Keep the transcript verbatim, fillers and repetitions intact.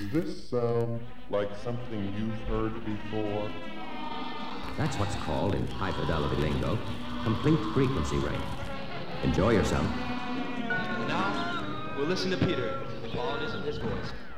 Does this sound like something you've heard before? That's what's called, in high-fidelity lingo, complete frequency range. Enjoy yourself. Now, we'll listen to Peter, the qualities of his voice.